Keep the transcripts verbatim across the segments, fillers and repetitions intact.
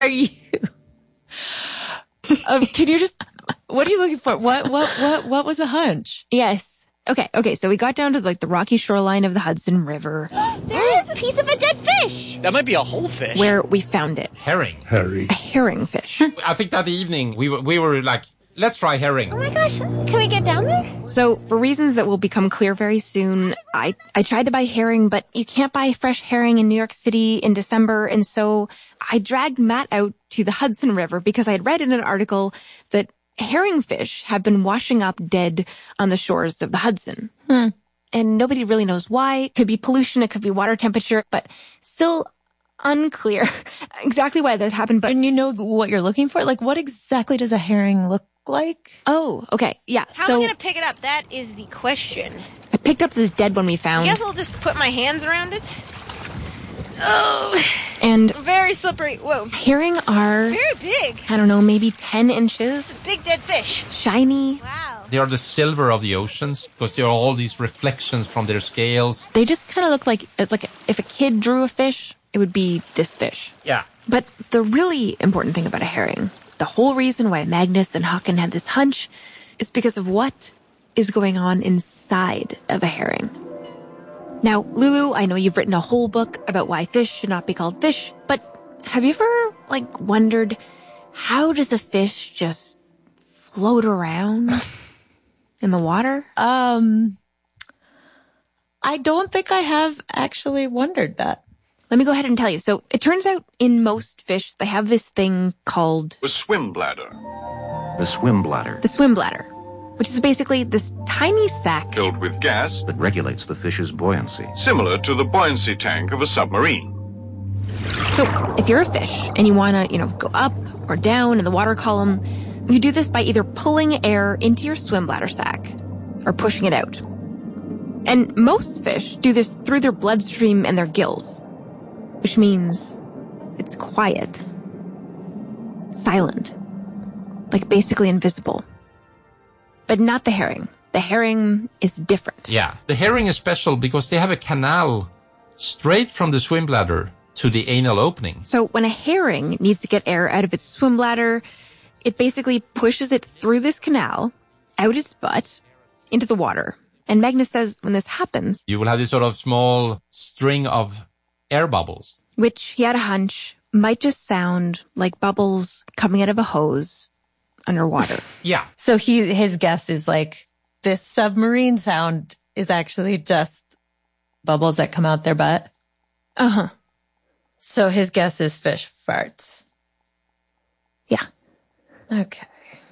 are you? um, can you just, what are you looking for? What, what, what, what was a hunch? Yes. Okay, okay, so we got down to like the rocky shoreline of the Hudson River. There is a piece of a dead fish. That might be a whole fish. Where we found it. Herring. Herring. A herring fish. I think that evening we were, we were like, let's try herring. Oh my gosh, can we get down there? So for reasons that will become clear very soon, I, I tried to buy herring, but you can't buy fresh herring in New York City in December. And so I dragged Matt out to the Hudson River because I had read in an article that herring fish have been washing up dead on the shores of the Hudson. Hmm. And nobody really knows why. It could be pollution, it could be water temperature, but still unclear exactly why that happened. But And you know what you're looking for? Like, what exactly does a herring look like? Oh, okay. Yeah. How so am I going to pick it up? That is the question. I picked up this dead one we I found. guess I'll just put my hands around it. Oh. And Very slippery. Whoa. herring are, Very big. I don't know, maybe ten inches. Big dead fish. Shiny. Wow. They are the silver of the oceans because there are all these reflections from their scales. They just kind of look like, it's like if a kid drew a fish, it would be this fish. Yeah. But the really important thing about a herring, the whole reason why Magnus and Håkon had this hunch, is because of what is going on inside of a herring. Now, Lulu, I know you've written a whole book about why fish should not be called fish, but have you ever, like, wondered how does a fish just float around in the water? Um, I don't think I have actually wondered that. Let me go ahead and tell you. So it turns out in most fish, they have this thing called The swim bladder, The swim bladder the swim bladder, which is basically this tiny sac. filled with gas, that regulates the fish's buoyancy. similar to the buoyancy tank of a submarine. So if you're a fish and you want to, you know, go up or down in the water column, you do this by either pulling air into your swim bladder sac or pushing it out. And most fish do this through their bloodstream and their gills, which means it's quiet, silent, like basically invisible. But not the herring. The herring is different. Yeah. The herring is special because they have a canal straight from the swim bladder to the anal opening. So when a herring needs to get air out of its swim bladder, it basically pushes it through this canal, out its butt, into the water. And Magnus says when this happens, You will have this sort of small string of air bubbles. which he had a hunch might just sound like bubbles coming out of a hose underwater. Yeah. So he, his guess is like, this submarine sound is actually just bubbles that come out their butt. Uh-huh. So his guess is fish farts. Yeah. Okay.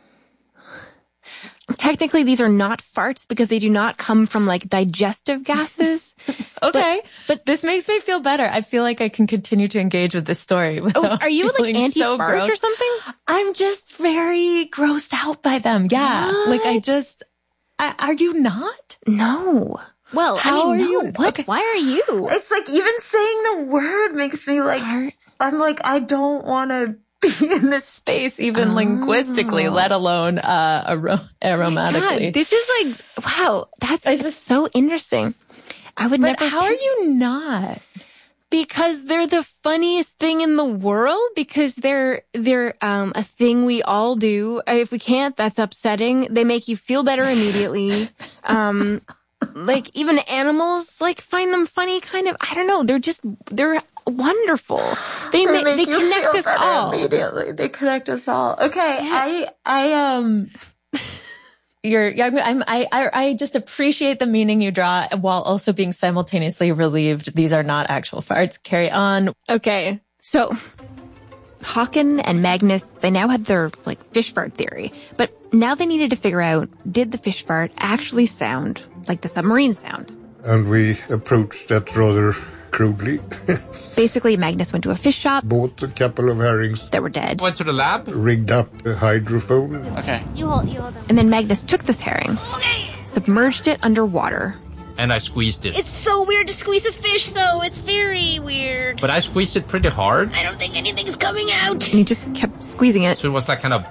Technically, these are not farts because they do not come from like digestive gases. Okay. But, but this makes me feel better. I feel like I can continue to engage with this story. Oh, are you like feeling so anti-fart gross. or something? I'm just very grossed out by them. Yeah. What? Like I just, I, are you not? No. Well, How I mean, are no. you? What? Okay. Why are you? It's like even saying the word makes me like, Fart? I'm like, I don't want to be in this space even Oh. linguistically, let alone uh, aro- aromatically. God, this is like, wow, that's Is this- so interesting. I would but never. how are you not? Because they're the funniest thing in the world. Because they're they're um a thing we all do. If we can't, that's upsetting. They make you feel better immediately. um, like even animals like find them funny. Kind of. I don't know. They're just they're wonderful. They ma- they connect us all. Immediately. They connect us all. Okay, I I um. You're, yeah, I'm, I, I, I just appreciate the meaning you draw while also being simultaneously relieved. These are not actual farts. Carry on. Okay, so Håkon and Magnus, they now had their like fish fart theory, but now they needed to figure out, did the fish fart actually sound like the submarine sound? And we approached that rather crudely. Basically, Magnus went to a fish shop Bought a couple of herrings, that were dead. Went to the lab. rigged up a hydrophone. Okay. You hold, you hold them. And then Magnus took this herring, submerged it underwater. And I squeezed it. It's so weird to squeeze a fish, though. It's very weird. But I squeezed it pretty hard. I don't think anything's coming out. And he just kept squeezing it. So it was like kind of,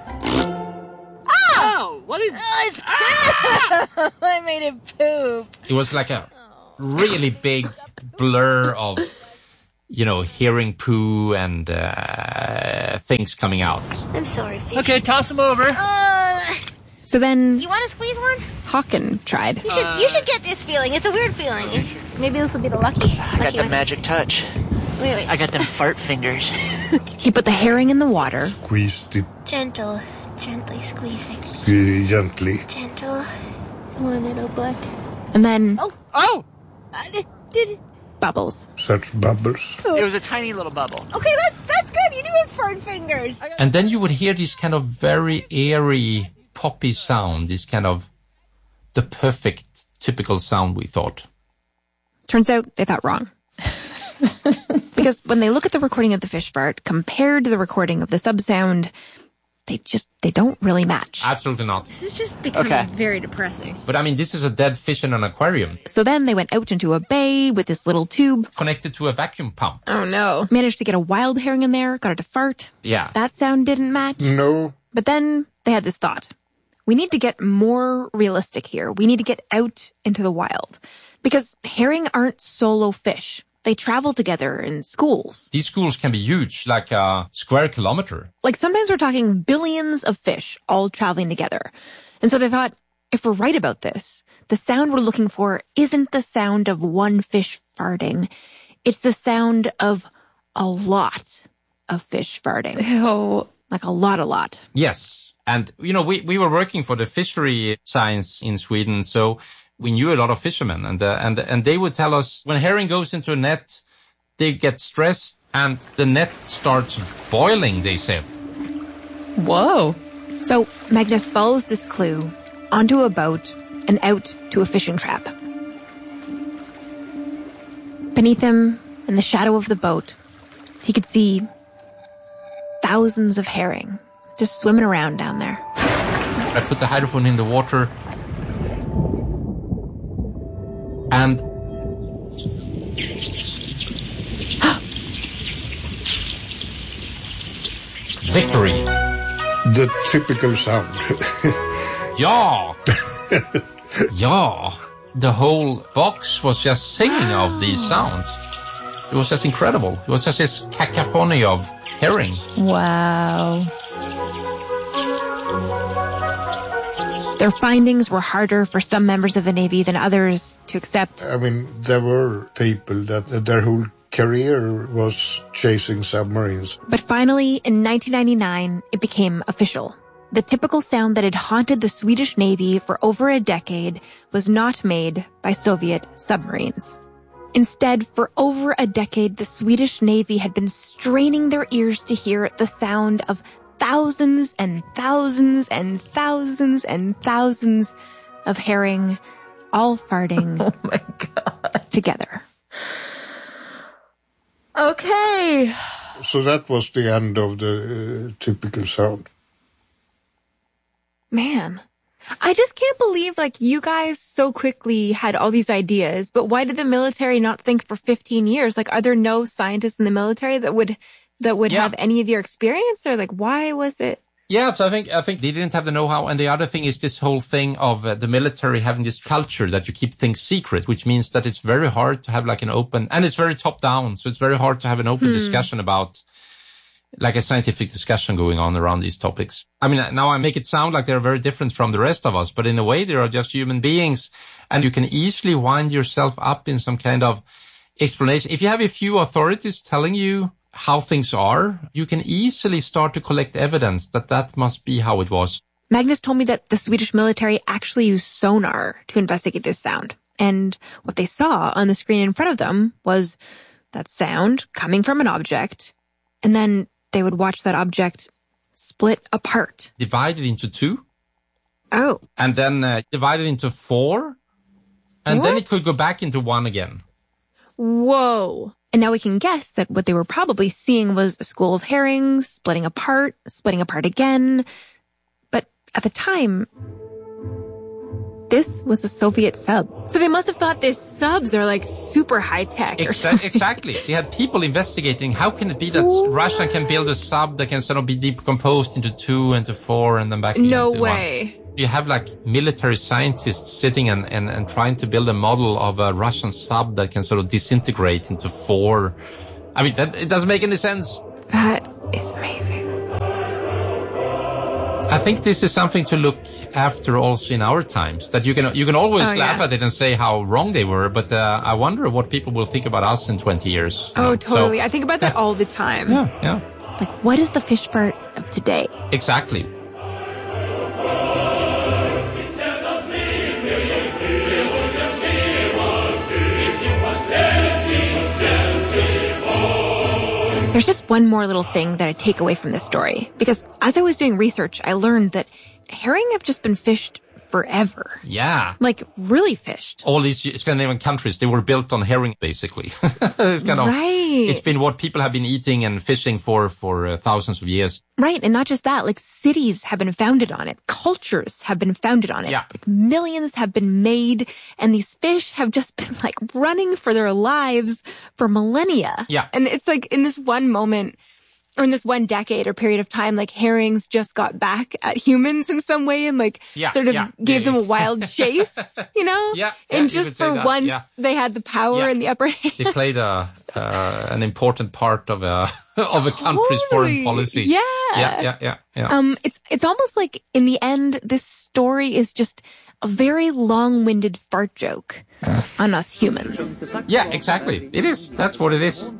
Oh, what is... Oh, it's poop. I made it poop. it was like a really big blur of you know, hearing poo and uh, things coming out. I'm sorry, fish. Okay, toss him over. Uh, So then you want to squeeze one? Hawken tried. You should. Uh, you should get this feeling. It's a weird feeling. Maybe this will be the lucky. I got lucky the one. magic touch. Wait, wait. I got them fart fingers. He put the herring in the water, Squeezed it Gentle, gently squeezing. uh, gently. Gentle, one little butt. and then Oh, Oh! uh, did, did. bubbles. Such bubbles. It was a tiny little bubble. Okay, that's that's good. You do have fart fingers. And then you would hear this kind of very airy, poppy sound, this kind of the perfect, typical sound, we thought. Turns out they thought wrong. Because when they look at the recording of the fish fart compared to the recording of the sub sound, they just, they don't really match. Absolutely not. This is just becoming Okay. very depressing. But I mean, this is a dead fish in an aquarium So then they went out into a bay with this little tube, connected to a vacuum pump. oh no, managed to get a wild herring in there, got it to fart. Yeah. That sound didn't match. No. But then they had this thought. We need to get more realistic here. We need to get out into the wild. Because herring aren't solo fish. They travel together in schools. These schools can be huge, like a square kilometer. Like sometimes we're talking billions of fish all traveling together. And so they thought, if we're right about this, the sound we're looking for isn't the sound of one fish farting. It's the sound of a lot of fish farting. Ew. Like a lot, a lot. Yes. And, you know, we, we were working for the fishery science in Sweden, so we knew a lot of fishermen, and uh, and and they would tell us when herring goes into a net, they get stressed and the net starts boiling, they said. Whoa. So Magnus follows this clue onto a boat and out to a fishing trap. Beneath him, in the shadow of the boat, he could see thousands of herring just swimming around down there. I put the hydrophone in the water, and victory. The typical sound. Yeah. Yeah. The whole box was just singing of these sounds. It was just incredible. It was just this cacophony of herring. Wow. Their findings were harder for some members of the Navy than others to accept. I mean, there were people that uh, their whole career was chasing submarines. But finally, in nineteen ninety-nine, it became official. The typical sound that had haunted the Swedish Navy for over a decade was not made by Soviet submarines. Instead, for over a decade, the Swedish Navy had been straining their ears to hear the sound of thousands and thousands and thousands and thousands of herring all farting Oh my God. together. Okay. So that was the end of the uh, typical sound. Man, I just can't believe like you guys so quickly had all these ideas, but why did the military not think for fifteen years? Like, are there no scientists in the military that would, that would Yeah. have any of your experience? Or like, why was it? Yeah, so I think I think they didn't have the know-how, and the other thing is this whole thing of uh, the military having this culture that you keep things secret, which means that it's very hard to have like an open, and it's very top-down, so it's very hard to have an open Hmm. discussion about, like a scientific discussion going on around these topics. I mean, now I make it sound like they're very different from the rest of us, but in a way they are just human beings, and you can easily wind yourself up in some kind of explanation. If you have a few authorities telling you how things are, you can easily start to collect evidence that that must be how it was. Magnus told me that the Swedish military actually used sonar to investigate this sound. And what they saw on the screen in front of them was that sound coming from an object, and then they would watch that object split apart. Divided into two, Oh. and then uh, divided into four, and then What? it could go back into one again. Whoa. And now we can guess that what they were probably seeing was a school of herrings splitting apart, splitting apart again. But at the time, this was a Soviet sub. So they must have thought these subs are like super high tech. or Exa- something. exactly. They had people investigating how can it be that Russia can build a sub that can sort of be decomposed into two, into four, and then back again No into one. way. You have like military scientists sitting and, and, and trying to build a model of a Russian sub that can sort of disintegrate into four I mean, that, it doesn't make any sense. That is amazing. I think this is something to look after also in our times, that you can you can always oh, laugh yeah. at it and say how wrong they were, but uh, I wonder what people will think about us in twenty years. Oh, know? totally. So, I think about that all the time. Yeah, yeah. Like, what is the fish fart of today? Exactly. There's just one more little thing that I take away from this story. Because as I was doing research, I learned that herring have just been fished forever. Yeah. Like, really fished. All these Scandinavian countries, they were built on herring, basically. It's kind of, right. It's been what people have been eating and fishing for for uh, thousands of years. Right. And not just that, like, cities have been founded on it. Cultures have been founded on it. Yeah. Like, millions have been made. And these fish have just been, like, running for their lives for millennia. Yeah. And it's like, in this one moment, or in this one decade or period of time, like, herrings just got back at humans in some way and, like, yeah, sort of yeah, gave yeah, them yeah. a wild chase, you know? Yeah, and yeah, just for that, once, yeah. they had the power Yeah. and the upper hand. They played a, uh, an important part of a, of a country's Totally. foreign policy. Yeah. Yeah, yeah, yeah, yeah. Um, it's, it's almost like in the end, this story is just a very long-winded fart joke on us humans. Yeah, exactly. It is. That's what it is.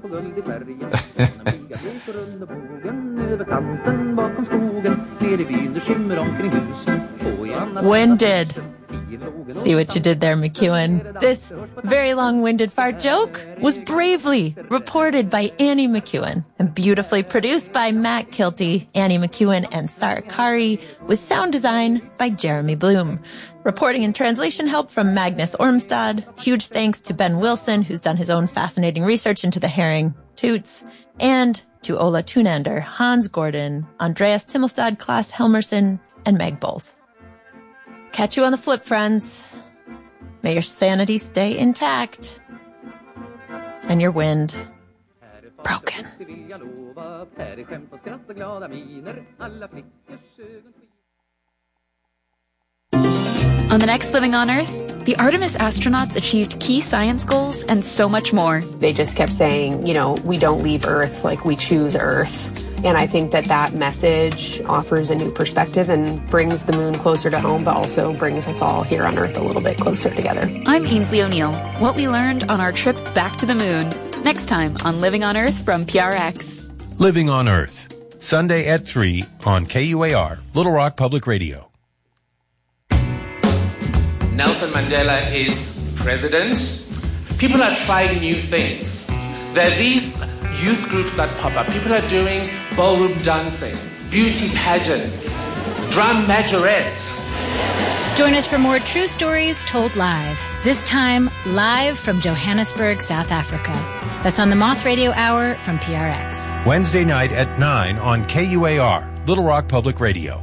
Winded. See what you did there, McEwen. This very long-winded fart joke was bravely reported by Annie McEwen and beautifully produced by Matt Kilty, Annie McEwen, and Sarah Kari, with sound design by Jeremy Bloom. Reporting and translation help from Magnus Ormstad. Huge thanks to Ben Wilson, who's done his own fascinating research into the herring toots, and to Ola Tunander, Hans Gordon, Andreas Timmelstad, Klaas Helmerson, and Meg Bowles. Catch you on the flip, friends. May your sanity stay intact. And your wind broken. On the next Living on Earth, the Artemis astronauts achieved key science goals and so much more. They just kept saying, you know, we don't leave Earth, like we choose Earth. And I think that that message offers a new perspective and brings the moon closer to home, but also brings us all here on Earth a little bit closer together. I'm Ainsley O'Neill. What we learned on our trip back to the moon. Next time on Living on Earth from P R X. Living on Earth, Sunday at three on K U A R, Little Rock Public Radio. Nelson Mandela is president. People are trying new things. There are these youth groups that pop up. People are doing ballroom dancing, beauty pageants, drum majorettes. Join us for more true stories told live. This time, live from Johannesburg, South Africa. That's on the Moth Radio Hour from P R X. Wednesday night at nine on K U A R, Little Rock Public Radio.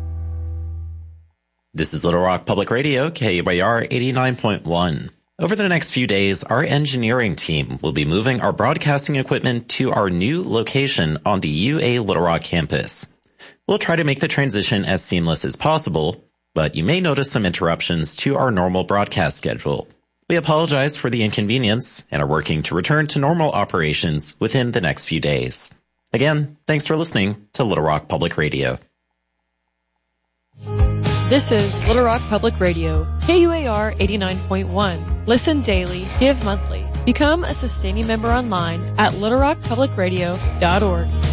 This is Little Rock Public Radio, K U A R eighty-nine point one. Over the next few days, our engineering team will be moving our broadcasting equipment to our new location on the U A Little Rock campus. We'll try to make the transition as seamless as possible, but you may notice some interruptions to our normal broadcast schedule. We apologize for the inconvenience and are working to return to normal operations within the next few days. Again, thanks for listening to Little Rock Public Radio. This is Little Rock Public Radio, K U A R eighty-nine point one. Listen daily, give monthly. Become a sustaining member online at little rock public radio dot org.